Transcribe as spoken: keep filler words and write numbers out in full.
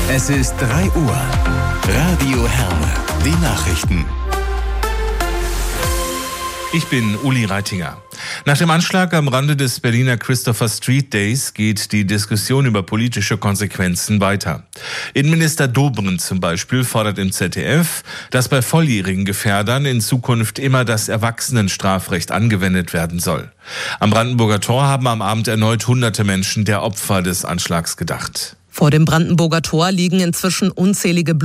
Es ist drei Uhr. Radio Herne. Die Nachrichten. Ich bin Uli Reitinger. Nach dem Anschlag am Rande des Berliner Christopher Street Days geht die Diskussion über politische Konsequenzen weiter. Innenminister Dobrindt zum Beispiel fordert im Z D F, dass bei volljährigen Gefährdern in Zukunft immer das Erwachsenenstrafrecht angewendet werden soll. Am Brandenburger Tor haben am Abend erneut hunderte Menschen der Opfer des Anschlags gedacht. Vor dem Brandenburger Tor liegen inzwischen unzählige